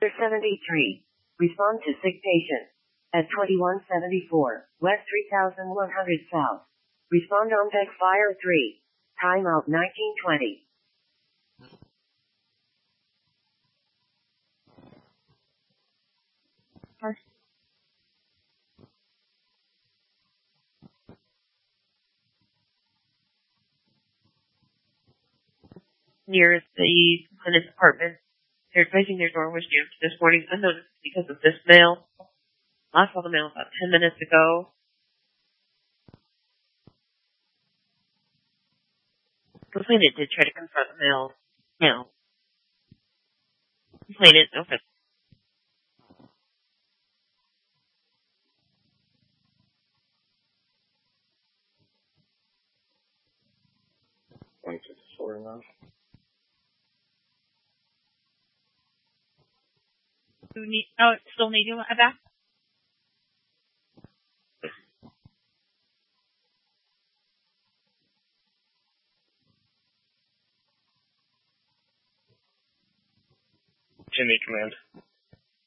73. Respond to sick patient. At 2174, West 3100 South. Respond on deck fire 3. Timeout 1920. Near the complainant's apartment. They're advising their door was jammed this morning unnoticed because of this mail. Last saw the mail about 10 minutes ago. Complainant did try to confront the mail. No. Complainant, okay. Now. Still need you back? Jimmy, command.